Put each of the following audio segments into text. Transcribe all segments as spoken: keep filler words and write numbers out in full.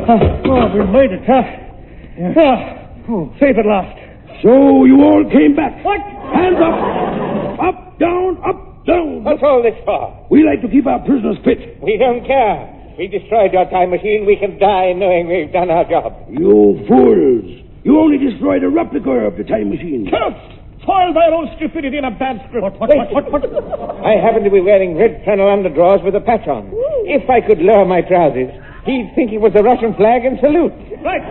Oh, we made it, huh? Yeah. Oh, safe at last. So you all came back. What? Hands up. Up, down, up, down. What's all this for? We like to keep our prisoners fit. We don't care. We destroyed your time machine. We can die knowing we've done our job. You fools. You only destroyed a replica of the time machine. Curse! Foiled by our own stupidity in a bad script. What, what, what, what, what? I happen to be wearing red flannel underdrawers with a patch on. Woo. If I could lower my trousers, he'd think it was a Russian flag and salute. Right.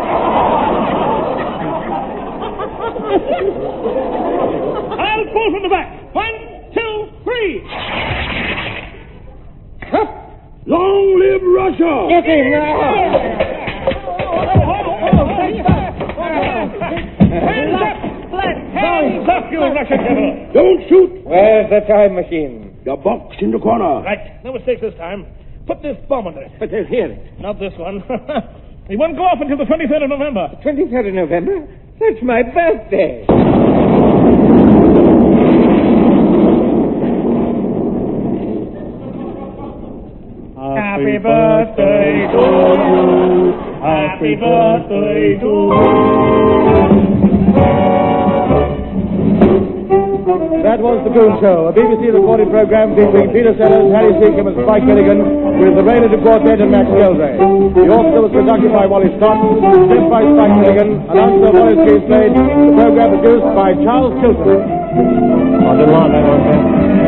I'll pull from the back. One, two, three. Up. Long live Russia! Get him now! Hands up! Hands up, you Russian devil! Don't shoot! Where's the time machine? The box in the corner. Right. No mistakes this time. Put this bomb under it. But they'll hear it. Not this one. It won't go off until the twenty-third of November. twenty-third of November? That's my birthday. Happy birthday to you. Happy birthday to you. That was The Goon Show, a B B C recorded program featuring Peter Sellers, Harry Seacombe and Spike Milligan, with the Raynard Quartet and Max Geldray. The orchestra was conducted by Wally Scott, sent by Spike Milligan, announcer Wallace Case Slade, the program produced by Charles Chilton. On demand, that was